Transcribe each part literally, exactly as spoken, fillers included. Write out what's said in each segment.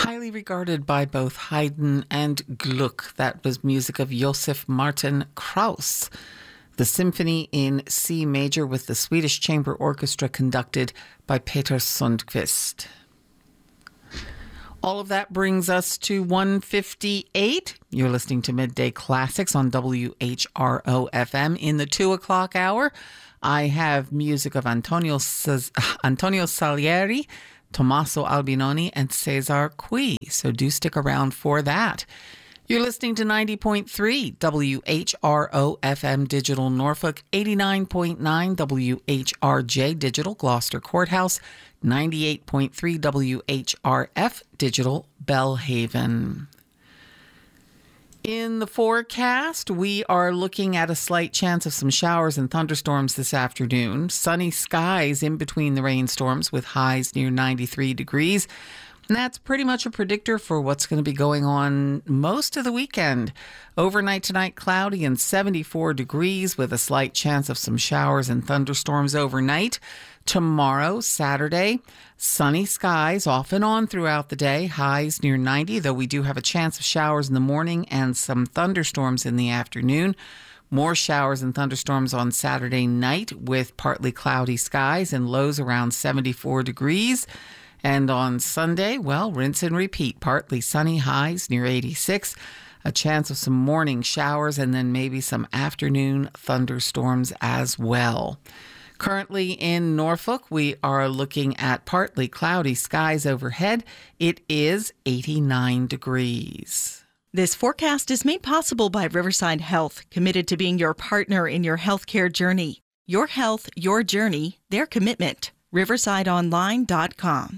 Highly regarded by both Haydn and Gluck. That was music of Josef Martin Krauss. The symphony in C major with the Swedish Chamber Orchestra conducted by Peter Sundqvist. All of that brings us to one fifty-eight. You're listening to Midday Classics on W H R O F M. In the two o'clock hour, I have music of Antonio, Antonio Salieri, Tommaso Albinoni, and Cesar Cui. So do stick around for that. You're listening to ninety point three W H R O F M Digital Norfolk, eighty-nine point nine W H R J Digital Gloucester Courthouse, ninety-eight point three W H R F Digital Bellhaven. In the forecast, we are looking at a slight chance of some showers and thunderstorms this afternoon. Sunny skies in between the rainstorms with highs near ninety-three degrees. And that's pretty much a predictor for what's going to be going on most of the weekend. Overnight tonight, cloudy and seventy-four degrees with a slight chance of some showers and thunderstorms overnight. Tomorrow, Saturday, sunny skies off and on throughout the day, highs near ninety, though we do have a chance of showers in the morning and some thunderstorms in the afternoon. More showers and thunderstorms on Saturday night with partly cloudy skies and lows around seventy-four degrees. And on Sunday, well, rinse and repeat. Partly sunny, highs near eighty-six. A chance of some morning showers and then maybe some afternoon thunderstorms as well. Currently in Norfolk, we are looking at partly cloudy skies overhead. It is eighty-nine degrees. This forecast is made possible by Riverside Health, committed to being your partner in your healthcare journey. Your health, your journey, their commitment. riverside online dot com.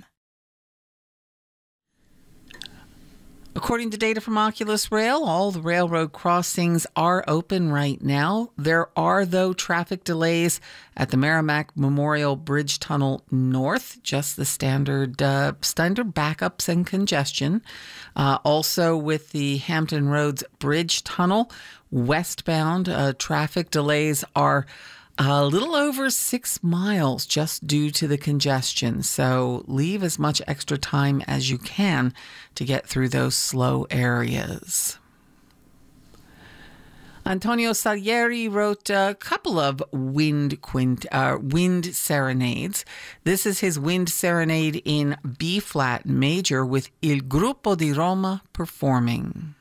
According to data from Oculus Rail, all the railroad crossings are open right now. There are, though, traffic delays at the Merrimack Memorial Bridge Tunnel North, just the standard uh, standard backups and congestion. Uh, also with the Hampton Roads Bridge Tunnel, westbound uh, traffic delays are a little over six miles just due to the congestion. So leave as much extra time as you can to get through those slow areas. Antonio Salieri wrote a couple of wind quint, uh, wind serenades. This is his wind serenade in B-flat major with Il Gruppo di Roma performing.